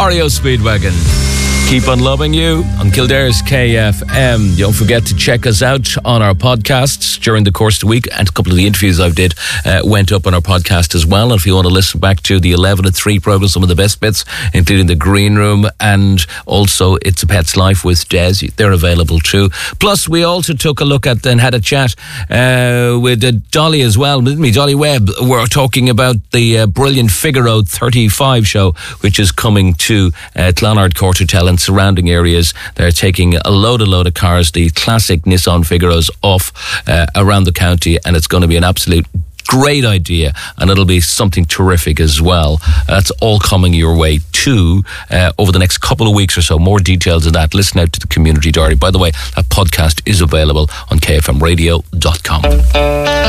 REO Speedwagon. Keep on loving you on Kildare's KFM. Don't forget to check us out on our podcasts during the course of the week, and a couple of the interviews I did went up on our podcast as well. And if you want to listen back to the 11 to 3 program, some of the best bits, including the Green Room and also It's a Pet's Life with Des, they're available too. Plus, we also took a look at and had a chat with Dolly as well, didn't we? Dolly Webb. We're talking about the brilliant Figaro 35 show, which is coming to Clonard Court Hotel and surrounding areas. They're taking a load of cars, the classic Nissan Figaros, off around the county, and it's going to be an absolute great idea, and it'll be something terrific as well. That's all coming your way too over the next couple of weeks or so. More details on that, listen out to the Community Diary. By the way, that podcast is available on kfmradio.com.